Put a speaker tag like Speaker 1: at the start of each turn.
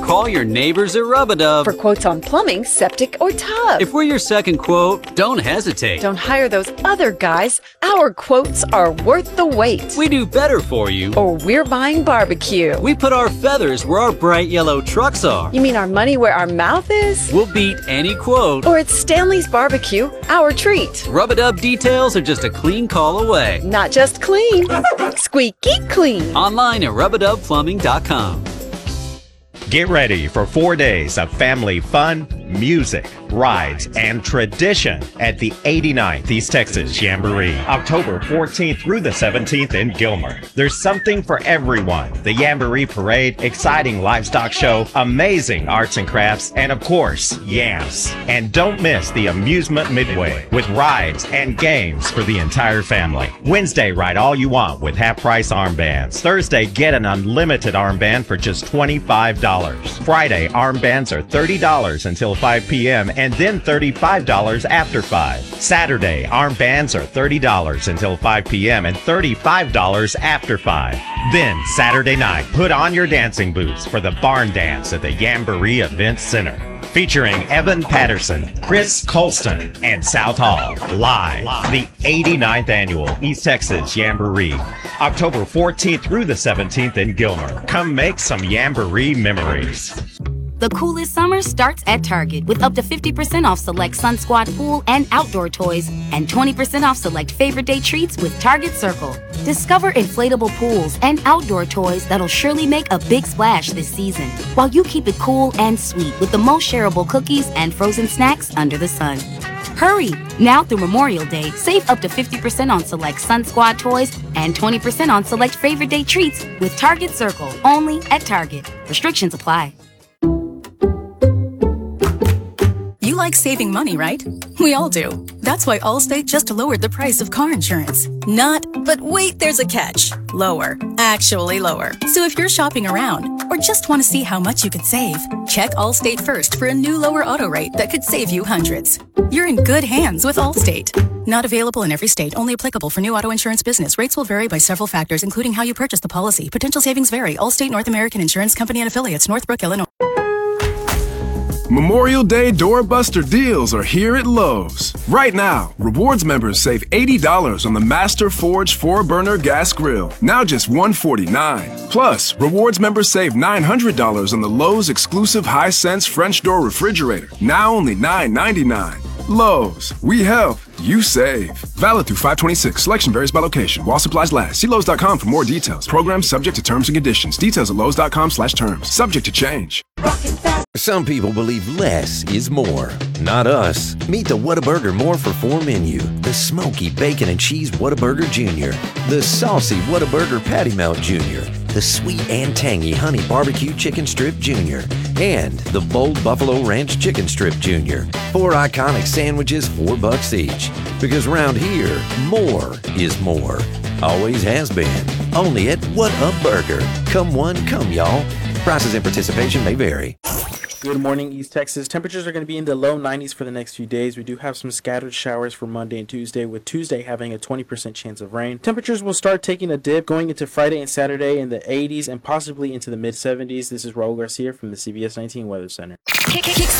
Speaker 1: Call your neighbors at Rub-A-Dub
Speaker 2: for quotes on plumbing, septic, or tub.
Speaker 1: If we're your second quote, don't hesitate.
Speaker 2: Don't hire those other guys. Our quotes are worth the wait.
Speaker 1: We do better for you.
Speaker 2: Or we're buying barbecue.
Speaker 1: We put our feathers where our bright yellow trucks are.
Speaker 2: You mean our money where our mouth is?
Speaker 1: We'll beat any quote.
Speaker 2: Or it's Stanley's Barbecue, our treat.
Speaker 1: Rub-A-Dub details are just a clean call away.
Speaker 2: Not just clean, squeaky clean.
Speaker 1: Online at rubadubplumbing.com.
Speaker 3: Get ready for 4 days of family fun, music, rides, and tradition at the 89th East Texas Jamboree, October 14th through the 17th in Gilmer. There's something for everyone. The Jamboree Parade, exciting livestock show, amazing arts and crafts, and of course, yams. And don't miss the Amusement Midway with rides and games for the entire family. Wednesday, ride all you want with half-price armbands. Thursday, get an unlimited armband for just $25. Friday, armbands are $30 until 5 p.m. and then $35 after 5. Saturday, armbands are $30 until 5 p.m. and $35 after 5. Then, Saturday night, put on your dancing boots for the barn dance at the Jamboree Event Center. Featuring Evan Patterson, Chris Colston, and South Hall. Live, the 89th Annual East Texas Jamboree. October 14th through the 17th in Gilmer. Come make some Jamboree memories.
Speaker 4: The coolest summer starts at Target with up to 50% off select Sun Squad pool and outdoor toys and 20% off select favorite day treats with Target Circle. Discover inflatable pools and outdoor toys that'll surely make a big splash this season, while you keep it cool and sweet with the most shareable cookies and frozen snacks under the sun. Hurry! Now through Memorial Day, save up to 50% on select Sun Squad toys and 20% on select favorite day treats with Target Circle, only at Target. Restrictions apply.
Speaker 5: You like saving money, right? We all do. That's why Allstate just lowered the price of car insurance. Not, but wait, there's a catch. Lower. Actually lower. So if you're shopping around or just want to see how much you could save, check Allstate first for a new lower auto rate that could save you hundreds. You're in good hands with Allstate. Not available in every state. Only applicable for new auto insurance business. Rates will vary by several factors, including how you purchase the policy. Potential savings vary. Allstate North American Insurance Company and Affiliates, Northbrook, Illinois.
Speaker 6: Memorial Day doorbuster deals are here at Lowe's. Right now, rewards members save $80 on the Master Forge 4-burner gas grill, now just $149. Plus, rewards members save $900 on the Lowe's exclusive Hisense French door refrigerator, now only $999. Lowe's, we help, you save. Valid through 5/26. Selection varies by location. While supplies last. See Lowe's.com for more details. Programs subject to terms and conditions. Details at Lowe's.com/terms. Subject to change.
Speaker 7: Some people believe less is more. Not us. Meet the Whataburger More for 4 menu. The smoky bacon and cheese Whataburger Jr. The saucy Whataburger Patty Melt Jr. The sweet and tangy honey barbecue chicken strip Jr. And the bold buffalo ranch chicken strip Jr. 4 iconic sandwiches, $4 each. Because round here, more is more. Always has been. Only at Whataburger. Come one, come y'all. Prices and participation may vary.
Speaker 8: Good morning, East Texas. Temperatures are going to be in the low 90s for the next few days. We do have some scattered showers for Monday and Tuesday, with Tuesday having a 20% chance of rain. Temperatures will start taking a dip going into Friday and Saturday in the 80s and possibly into the mid-70s. This is Raul Garcia from the CBS 19 Weather Center.
Speaker 5: Kick